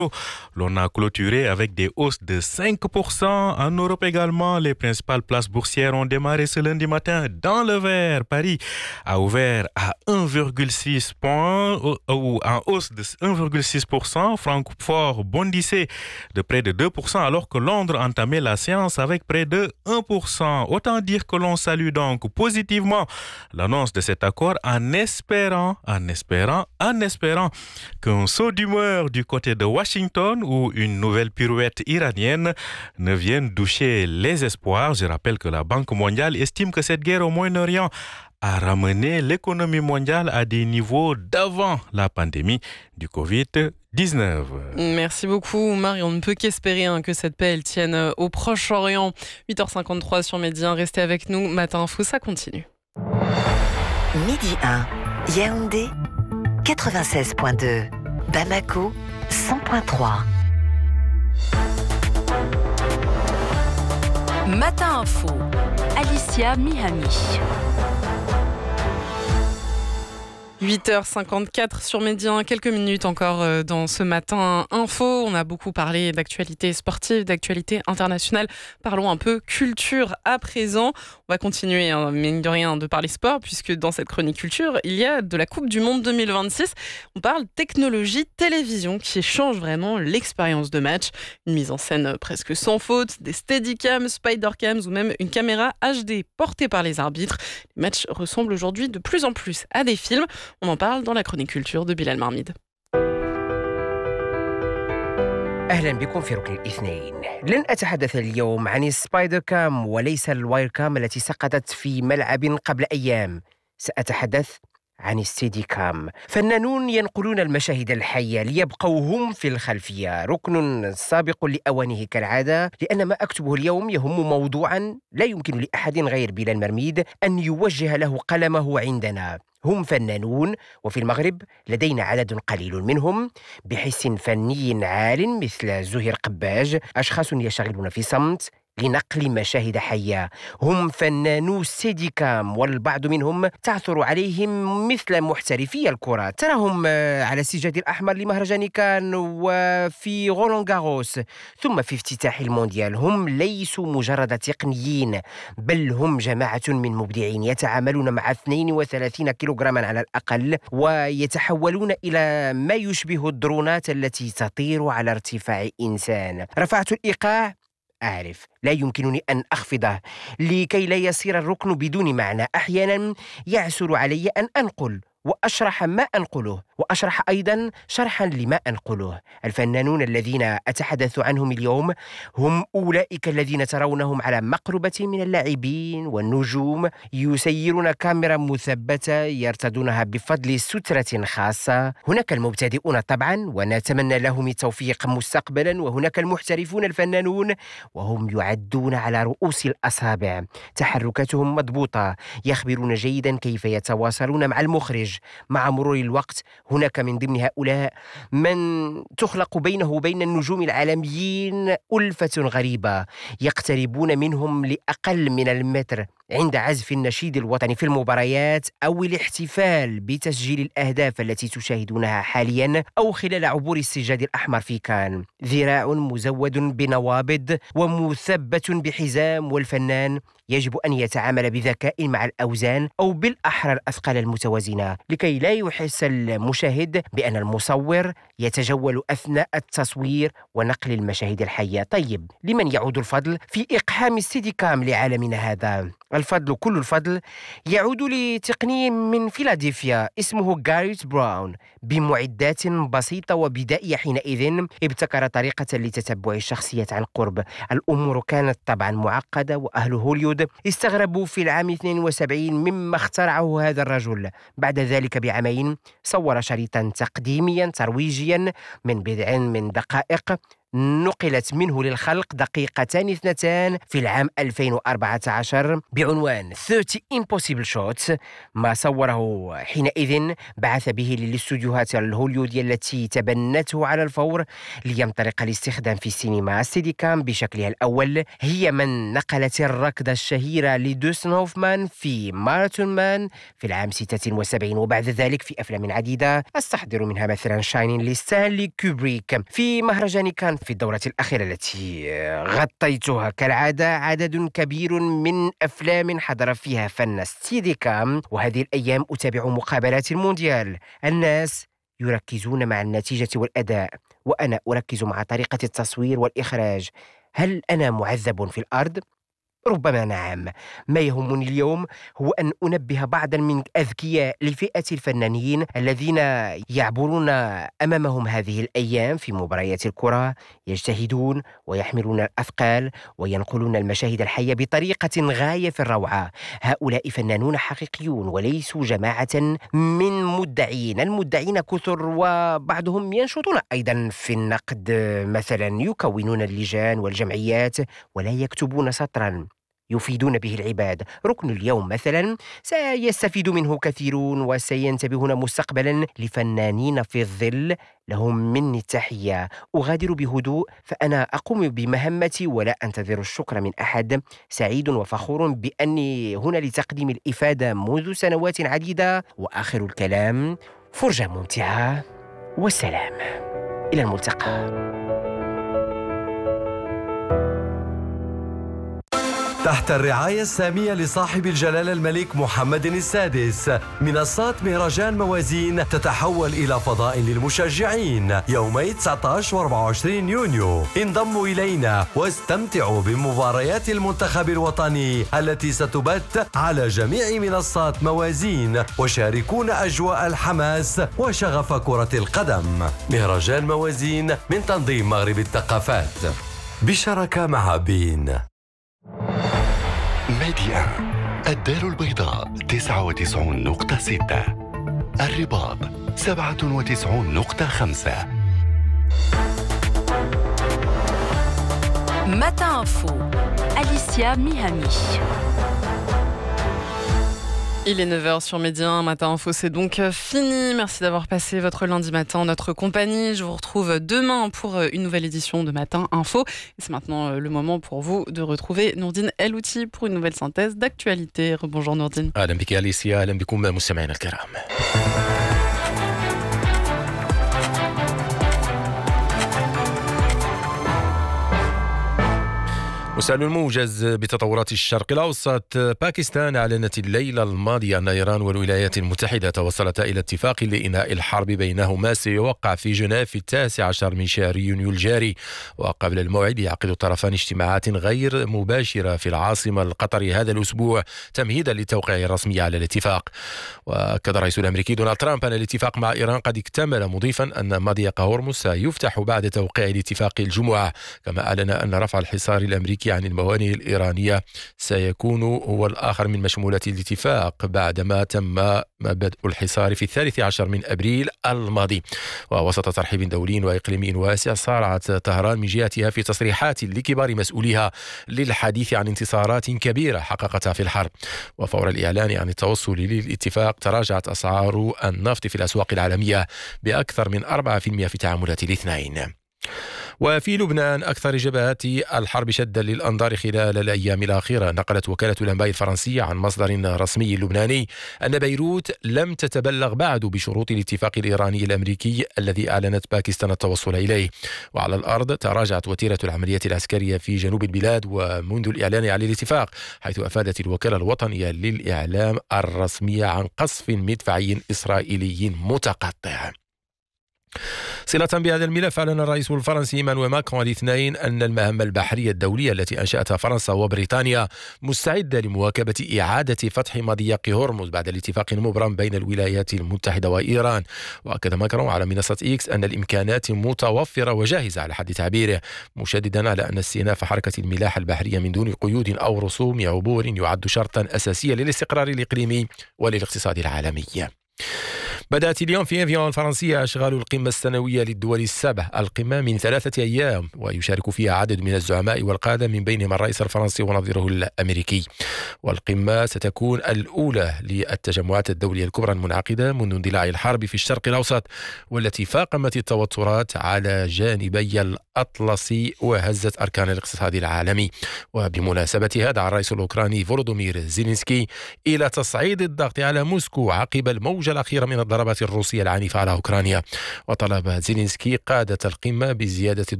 L'on a clôturé avec des hausses de 5%. En Europe également, les principales places boursières ont démarré ce lundi matin dans le vert. Paris a ouvert à 1,6 points ou en hausse de 1,6%. Francfort bondissait de près de 2% alors que Londres entamait la séance avec près de 1%. Autant dire que l'on salue donc positivement l'annonce de cet accord en espérant qu'un saut d'humeur du côté de Washington ou une nouvelle pirouette iranienne ne vienne doucher les espoirs. Je rappelle que la Banque mondiale estime que cette guerre au Moyen-Orient a ramené l'économie mondiale à des niveaux d'avant la pandémie du Covid-19. Merci beaucoup, Marie. On ne peut qu'espérer que cette paix elle tienne au Proche-Orient. 8h53 sur Média. Restez avec nous. Matin Info, ça continue. Midi 1, Yaoundé 96.2, Bamako 100.3. Matin Info, Alicia Mihami. 8h54 sur Média, quelques minutes encore dans ce Matin Info. On a beaucoup parlé d'actualité sportive, d'actualité internationale. Parlons un peu culture à présent. On va continuer, mine de rien, de parler sport, puisque dans cette chronique culture, il y a de la Coupe du Monde 2026. On parle technologie, télévision, qui change vraiment l'expérience de match. Une mise en scène presque sans faute, des steadicams, spidercams ou même une caméra HD portée par les arbitres. Les matchs ressemblent aujourd'hui de plus en plus à des films. On en parle dans la chronique culture de Bilal Marmide. أهلا بكم في ركن الاثنين. لن أتحدث اليوم عن السبايدر كام وليس الواير كام التي سقطت في ملعب قبل أيام. سأتحدث عن الستيدي كام. فنانون ينقلون المشاهد الحية ليبقوا هم في الخلفية، ركن سابق لأوانه كالعادة، لأن ما أكتبه اليوم يهم موضوعا لا يمكن لأحد غير بلال مرميد أن يوجه له قلمه عندنا. هم فنانون، وفي المغرب لدينا عدد قليل منهم بحس فني عال مثل زهير قباج، أشخاص يشتغلون في صمت لنقل مشاهد حية. هم فنانو سيديكام، والبعض منهم تعثر عليهم مثل محترفي الكرة. تراهم على السجاد الأحمر لمهرجان كان وفي غولون غاروس ثم في افتتاح المونديال. هم ليسوا مجرد تقنيين، بل هم جماعة من مبدعين يتعاملون مع 32 كيلوغراما على الأقل، ويتحولون إلى ما يشبه الدرونات التي تطير على ارتفاع إنسان. رفعت الإيقاع؟ أعرف، لا يمكنني أن أخفضه لكي لا يصير الركن بدون معنى. أحيانا يعسر علي أن أنقل وأشرح ما أنقله، وأشرح أيضا شرحا لما أنقله. الفنانون الذين أتحدث عنهم اليوم هم أولئك الذين ترونهم على مقربة من اللاعبين والنجوم، يسيرون كاميرا مثبتة يرتدونها بفضل سترة خاصة. هناك المبتدئون طبعا ونتمنى لهم التوفيق مستقبلا، وهناك المحترفون الفنانون وهم يعدون على رؤوس الأصابع. تحركاتهم مضبوطة، يخبرون جيدا كيف يتواصلون مع المخرج. مع مرور الوقت هناك من ضمن هؤلاء من تخلق بينه وبين النجوم العالميين ألفة غريبة، يقتربون منهم لأقل من المتر عند عزف النشيد الوطني في المباريات أو الاحتفال بتسجيل الأهداف التي تشاهدونها حاليا أو خلال عبور السجاد الأحمر في كان. ذراع مزود بنوابض ومثبت بحزام، والفنان يجب أن يتعامل بذكاء مع الأوزان أو بالأحرى الأثقال المتوازنة لكي لا يحس المشاهد بأن المصور يتجول أثناء التصوير ونقل المشاهد الحية. طيب، لمن يعود الفضل في إقحام السيديكام لعالمنا هذا؟ الفضل، كل الفضل يعود لتقني من فيلادلفيا اسمه غاريت براون. بمعدات بسيطة وبدائية حينئذ ابتكر طريقة لتتبع الشخصية عن قرب. الأمور كانت طبعا معقدة، وأهل هوليود استغربوا في العام 72 مما اخترعه هذا الرجل. بعد ذلك بعامين صور شريطا تقديميا ترويجيا من بضع من دقائق نقلت منه للخلق دقيقتان 2 في العام 2014 بعنوان 30 Impossible Shots. ما صوره حينئذ بعث به للاستوديوهات الهوليودية التي تبنته على الفور لينطلق الاستخدام في السينما. ستيدي كام بشكلها الأول هي من نقلت الركضة الشهيرة لدوستن هوفمان في ماراثون مان في العام 76، وبعد ذلك في أفلام عديدة أستحضر منها مثلا شاينين لستانلي كوبريك. في مهرجان كان في الدورة الأخيرة التي غطيتها كالعادة عدد كبير من أفلام حضر فيها فن ستيدي كام، وهذه الأيام أتابع مقابلات المونديال. الناس يركزون مع النتيجة والأداء، وأنا أركز مع طريقة التصوير والإخراج. هل أنا معذب في الأرض؟ ربما نعم. ما يهمني اليوم هو أن أنبه بعضا من أذكياء لفئة الفنانين الذين يعبرون أمامهم هذه الأيام في مباريات الكرة، يجتهدون ويحملون الأثقال وينقلون المشاهد الحية بطريقة غاية في الروعة. هؤلاء فنانون حقيقيون وليسوا جماعة من مدعين. المدعين كثر وبعضهم ينشطون أيضا في النقد، مثلا يكونون اللجان والجمعيات ولا يكتبون سطرا يفيدون به العباد. ركن اليوم مثلا سيستفيد منه كثيرون وسينتبهون مستقبلا لفنانين في الظل. لهم مني التحية. أغادر بهدوء فأنا أقوم بمهمتي ولا أنتظر الشكر من أحد. سعيد وفخور بأني هنا لتقديم الإفادة منذ سنوات عديدة. وآخر الكلام فرجة ممتعة والسلام. إلى الملتقى. تحت الرعاية السامية لصاحب الجلالة الملك محمد السادس، منصات مهرجان موازين تتحول إلى فضاء للمشجعين يومي 19 و24 يونيو. انضموا إلينا واستمتعوا بمباريات المنتخب الوطني التي ستبث على جميع منصات موازين، وشاركونا أجواء الحماس وشغف كرة القدم. مهرجان موازين من تنظيم مغرب الثقافات بشراكة مع بين. ميديا الدار البيضاء 99.6، الرباط 97.5. Matin Info, Alicia Mihami. Il est 9h sur Média 1, Matin Info, c'est donc fini. Merci d'avoir passé votre lundi matin en notre compagnie. Je vous retrouve demain pour une nouvelle édition de Matin Info. Et c'est maintenant le moment pour vous de retrouver Nourdine Elouti pour une nouvelle synthèse d'actualité. Rebonjour Nourdine. أهلا بك أليسيا، أهلا بكم مستمعينا الكرام. مساء الموجز بتطورات الشرق الأوسط. باكستان أعلنت الليلة الماضية أن إيران والولايات المتحدة توصلتا إلى اتفاق لإنهاء الحرب بينهما سيوقع في جنيف في 19 من شهر يونيو الجاري. وقبل الموعد يعقد الطرفان اجتماعات غير مباشرة في العاصمة القطري هذا الأسبوع تمهيدا للتوقيع الرسمي على الاتفاق. وأكد الرئيس الأمريكي دونالد ترامب أن الاتفاق مع إيران قد اكتمل، مضيفا أن مضيق هرمز سيفتح بعد توقيع الاتفاق الجمعة. كما أعلن أن رفع الحصار الأمريكي عن الموانئ الإيرانية سيكون هو الآخر من مشمولات الاتفاق بعدما تم بدء الحصار في 13 من أبريل الماضي. ووسط ترحيب دولي وإقليمي واسع، صارعت طهران من جهتها في تصريحات لكبار مسؤوليها للحديث عن انتصارات كبيرة حققتها في الحرب. وفور الإعلان عن التوصل للاتفاق تراجعت أسعار النفط في الأسواق العالمية بأكثر من 4% في تعاملات الاثنين. وفي لبنان أكثر جبهات الحرب شدا للأنظار خلال الأيام الأخيرة. نقلت وكالة الأنباء الفرنسية عن مصدر رسمي لبناني أن بيروت لم تتبلغ بعد بشروط الاتفاق الإيراني الأمريكي الذي أعلنت باكستان التوصل إليه. وعلى الأرض تراجعت وتيرة العمليات العسكرية في جنوب البلاد ومنذ الإعلان عن الاتفاق، حيث أفادت الوكالة الوطنية للإعلام الرسمية عن قصف مدفعي إسرائيلي متقطع. صلة بهذا الملف، أعلن الرئيس الفرنسي إيمانويل ماكرون الاثنين أن المهمة البحرية الدولية التي أنشأتها فرنسا وبريطانيا مستعدة لمواكبة إعادة فتح مضيق هرمز بعد الاتفاق المبرم بين الولايات المتحدة وإيران. وأكد ماكرون على منصة إكس أن الإمكانات متوفرة وجاهزة على حد تعبيره، مشددا على أن استئناف حركة الملاحة البحرية من دون قيود أو رسوم عبور يعد شرطا أساسيا للاستقرار الإقليمي وللاقتصاد العالمي. بدأت اليوم في إيفيان الفرنسية أشغال القمة السنوية للدول السبع. القمة من 3 أيام ويشارك فيها عدد من الزعماء والقادة من بينهم الرئيس الفرنسي ونظيره الأمريكي. والقمة ستكون الأولى للتجمعات الدولية الكبرى المنعقدة منذ اندلاع الحرب في الشرق الأوسط، والتي فاقمت التوترات على جانبي الأطلسي وهزت أركان الاقتصاد العالمي. وبمناسبتها دعا الرئيس الأوكراني فولودومير زيلينسكي إلى تصعيد الضغط على موسكو عقب الموجة الأخيرة من الضربات الروسية العنيفة على أوكرانيا. وطلب زيلينسكي قادة القمة بزيادة